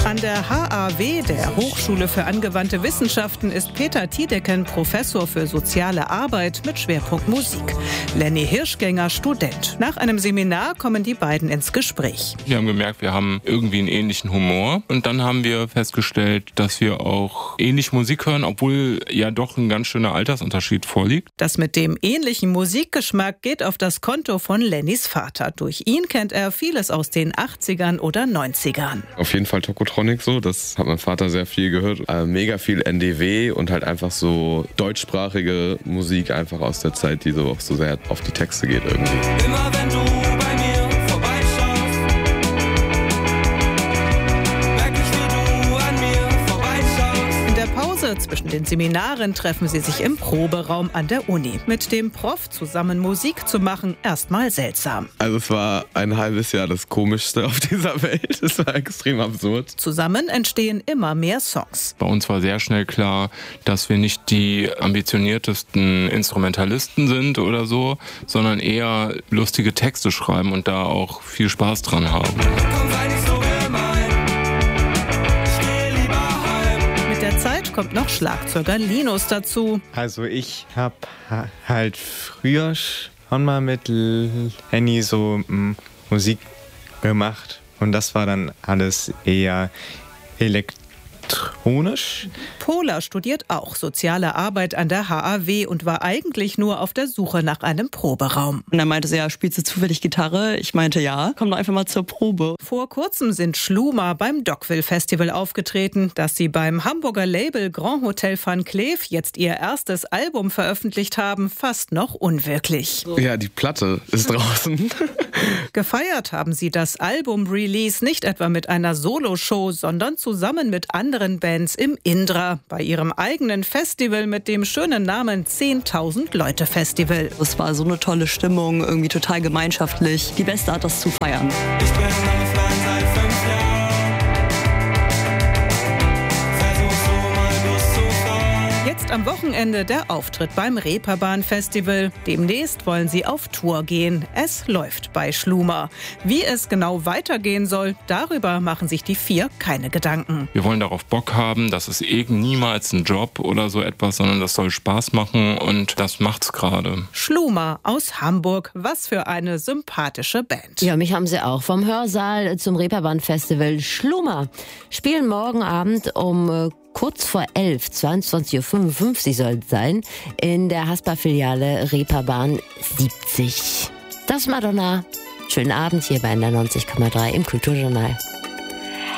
An der HAW, der Hochschule für angewandte Wissenschaften, ist Peter Tiedecken Professor für soziale Arbeit mit Schwerpunkt Musik. Lenny Hirschgänger Student. Nach einem Seminar kommen die beiden ins Gespräch. Wir haben gemerkt, wir haben irgendwie einen ähnlichen Humor. Und dann haben wir festgestellt, dass wir auch ähnlich Musik hören, obwohl ja doch ein ganz schöner Altersunterschied vorliegt. Das mit dem ähnlichen Musikgeschmack geht auf das Konto von Lennys Vater. Durch ihn kennt er vieles aus den 80ern oder 90ern. Auf jeden Fall Tokotronic so, das hat mein Vater sehr viel gehört. Mega viel NDW und halt einfach so deutschsprachige Musik einfach aus der Zeit, die so auch so sehr auf die Texte geht irgendwie. Immer wenn du bei mir vorbeischaust, merk ich, wie du an mir vorbeischaust. In der Pause zwischen den Seminaren treffen sie sich im Proberaum an der Uni. Mit dem Prof zusammen Musik zu machen, erstmal seltsam. Also es war ein halbes Jahr das Komischste auf dieser Welt. Es war extrem absurd. Zusammen entstehen immer mehr Songs. Bei uns war sehr schnell klar, dass wir nicht die ambitioniertesten Instrumentalisten sind oder so, sondern eher lustige Texte schreiben und da auch viel Spaß dran haben. Komm, sei nicht so gemein, ich geh lieber heim. Mit der Zeit kommt noch Schlagzeuger Linus dazu. Also ich habe halt früher schon mal mit Lenny so Musik gemacht und das war dann alles eher elektronisch. Pola studiert auch soziale Arbeit an der HAW und war eigentlich nur auf der Suche nach einem Proberaum. Und er meinte, ja, spielst du zufällig Gitarre? Ich meinte, ja, komm doch einfach mal zur Probe. Vor kurzem sind Schluma beim Dockville Festival aufgetreten. Dass sie beim Hamburger Label Grand Hotel Van Cleef jetzt ihr erstes Album veröffentlicht haben, fast noch unwirklich. Ja, die Platte ist draußen. Gefeiert haben sie das Album-Release nicht etwa mit einer Soloshow, sondern zusammen mit anderen Bands im Indra bei ihrem eigenen Festival mit dem schönen Namen 10.000 Leute Festival. Es war so eine tolle Stimmung, irgendwie total gemeinschaftlich. Die beste Art, das zu feiern. Ich bin offline seit 5 Jahren, versuch so mal loszufahren. Jetzt am Wochenende der Auftritt beim Reeperbahn Festival. Demnächst wollen sie auf Tour gehen. Es läuft bei Schluma. Wie es genau weitergehen soll, darüber machen sich die vier keine Gedanken. Wir wollen darauf Bock haben, das ist eben niemals ein Job oder so etwas, sondern das soll Spaß machen und das macht's gerade. Schluma aus Hamburg. Was für eine sympathische Band. Ja, mich haben sie auch vom Hörsaal zum Reeperbahn Festival. Schluma spielen morgen Abend um kurz vor 11, 22.55 Uhr soll es sein, in der Haspa-Filiale Reeperbahn 70. Das ist Madonna. Schönen Abend hier bei 90,3 im Kulturjournal.